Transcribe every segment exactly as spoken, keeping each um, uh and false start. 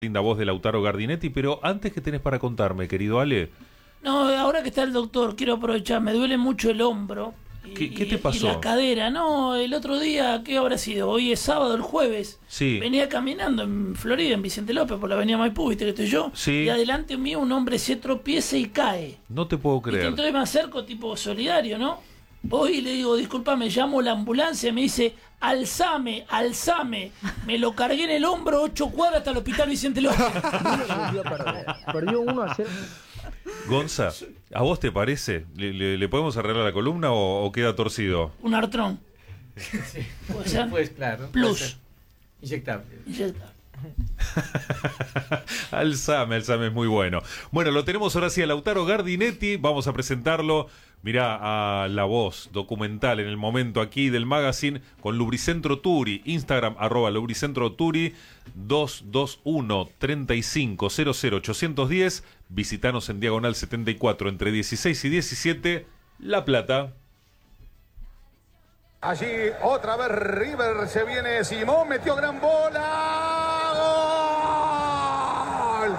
Linda voz de Lautaro Gardinetti, pero antes, ¿qué tenés para contarme, querido Ale? No, ahora que está el doctor, quiero aprovechar, me duele mucho el hombro. Y, ¿Qué, qué te pasó? Y la cadera, no, el otro día, ¿qué habrá sido? Hoy es sábado, el jueves. Sí. Venía caminando en Florida, en Vicente López, por la avenida Maipú, viste que estoy yo. Sí. Y adelante mío un hombre se tropieza y cae. No te puedo creer. Y entonces me acerco, tipo solidario, ¿no? Voy y le digo, disculpame, llamo a la ambulancia, me dice, alzame, alzame. Me lo cargué en el hombro ocho cuadras hasta el hospital Vicente López. Perdió uno a cero. Gonza, ¿a vos te parece? ¿Le, le, le podemos arreglar la columna o, o queda torcido? Un artrón. Sí. ¿Puede ser? Pues claro. Plus. Inyectable. Inyectable. Alzame, alzame es muy bueno. Bueno, lo tenemos ahora sí a Lautaro Gardinetti. Vamos a presentarlo. Mirá, a la voz documental en el momento aquí del magazine con Lubricentro Turi. Instagram arroba Lubricentro Turi dos dos uno, tres cinco cero cero ocho uno cero. Visitanos en Diagonal setenta y cuatro entre dieciséis y diecisiete, La Plata. Allí otra vez River, se viene Simón, metió gran bola. ¡Gol!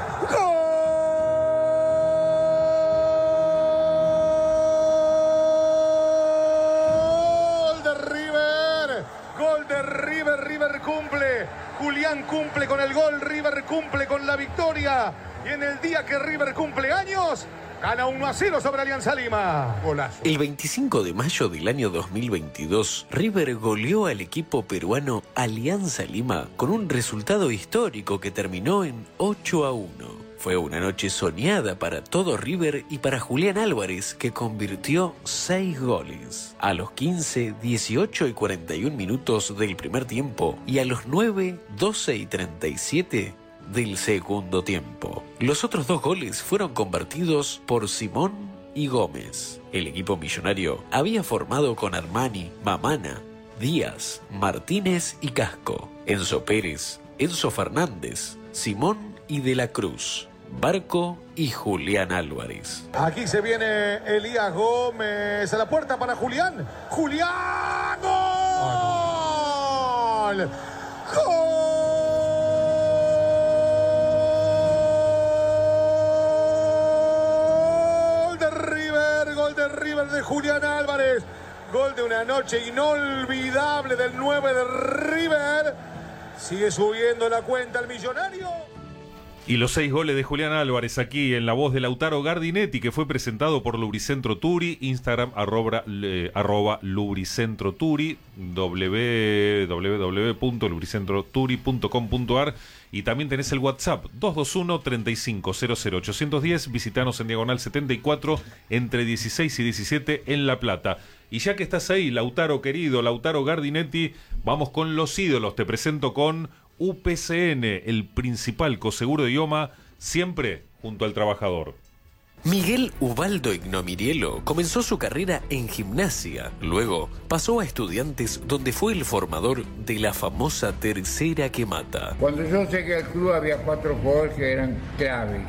¡Gol de River! Gol de River, River cumple. Julián cumple con el gol, River cumple con la victoria. Y en el día que River cumple años, gana uno a cero sobre Alianza Lima. Golazo. El veinticinco de mayo del año dos mil veintidós, River goleó al equipo peruano Alianza Lima con un resultado histórico que terminó en ocho a uno. Fue una noche soñada para todo River y para Julián Álvarez, que convirtió seis goles. A los quince, dieciocho y cuarenta y un minutos del primer tiempo y a los nueve, doce y treinta y siete del segundo tiempo. Los otros dos goles fueron convertidos por Simón y Gómez. El equipo millonario había formado con Armani, Mamana, Díaz, Martínez y Casco, Enzo Pérez, Enzo Fernández, Simón y De la Cruz, Barco y Julián Álvarez. Aquí se viene Elías Gómez a la puerta para Julián. ¡Julián! ¡Gol! ¡Gol de River! ¡Gol de River de Julián Álvarez! Gol de una noche inolvidable del nueve de River. Sigue subiendo la cuenta el millonario. Y los seis goles de Julián Álvarez aquí en la voz de Lautaro Gardinetti, que fue presentado por Lubricentro Turi, Instagram arroba, eh, arroba Lubricentro Turi, w w w punto lubricentro turi punto com punto a r, y también tenés el WhatsApp dos dos uno, tres cinco cero cero ocho uno cero. Visitanos en Diagonal setenta y cuatro entre dieciséis y diecisiete en La Plata. Y ya que estás ahí, Lautaro querido, Lautaro Gardinetti, vamos con los ídolos. Te presento con U P C N, el principal coseguro de idioma, siempre junto al trabajador. Miguel Ubaldo Ignomirielo comenzó su carrera en Gimnasia, luego pasó a Estudiantes, donde fue el formador de la famosa Tercera que Mata. Cuando yo llegué al club había cuatro jugadores que eran claves.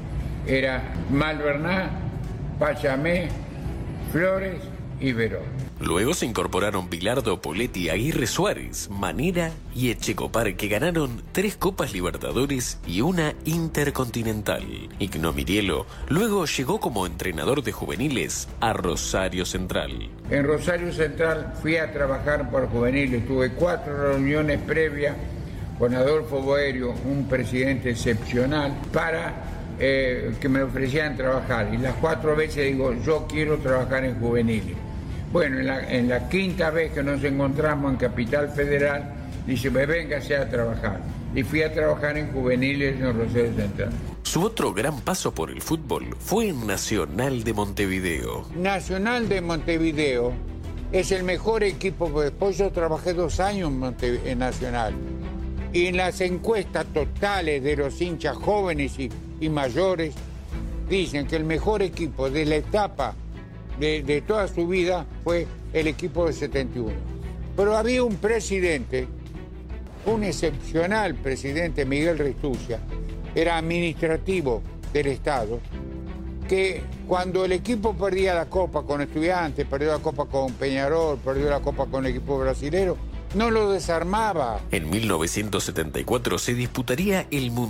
Era Malverná, Pachamé, Flores y Verón. Luego se incorporaron Bilardo, Poletti, Aguirre Suárez, Manera y Echecopar, que ganaron tres Copas Libertadores y una Intercontinental. Ignomirielo luego llegó como entrenador de juveniles a Rosario Central. En Rosario Central fui a trabajar por juveniles, tuve cuatro reuniones previas con Adolfo Boerio, un presidente excepcional, para eh, que me ofrecieran trabajar. Y las cuatro veces digo, yo quiero trabajar en juveniles. Bueno, en la, en la quinta vez que nos encontramos en Capital Federal, dice, me véngase a trabajar. Y fui a trabajar en juveniles en Rosario Central. Su otro gran paso por el fútbol fue en Nacional de Montevideo. Nacional de Montevideo es el mejor equipo, porque después yo trabajé dos años en, Monte, en Nacional. Y en las encuestas totales de los hinchas jóvenes y, y mayores, dicen que el mejor equipo de la etapa De, de toda su vida fue el equipo de setenta y uno. Pero había un presidente, un excepcional presidente, Miguel Restucia, era administrativo del Estado, que cuando el equipo perdía la Copa con Estudiantes, perdió la Copa con Peñarol, perdió la Copa con el equipo brasilero, no lo desarmaba. En mil novecientos setenta y cuatro se disputaría el Mundial